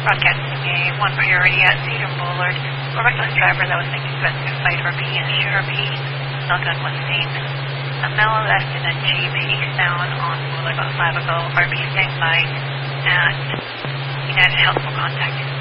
broadcasting a one priority at Cedar Boulevard. A reckless driver that was thinking about suicide or P and Shooter P. No gun was seen. A male left in a Jeep eastbound on Boulevard about 5 ago. RB standby at United Health will contact.